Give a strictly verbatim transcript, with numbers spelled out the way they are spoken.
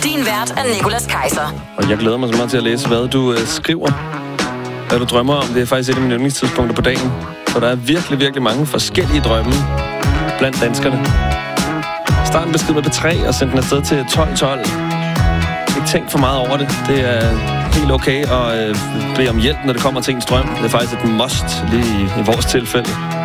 Din vært er Nicolas Kaiser. Og jeg glæder mig så meget til at læse, hvad du øh, skriver. Hvad du drømmer om. Det er faktisk et af mine yndlingstidspunkter på dagen. For der er virkelig, virkelig mange forskellige drømme blandt danskerne. Start en besked med P tre og send den afsted til tolv tolv. Ikke tænk for meget over det. Det er helt okay at øh, bede om hjælp, når det kommer til ens drøm. Det er faktisk et must lige i, i vores tilfælde.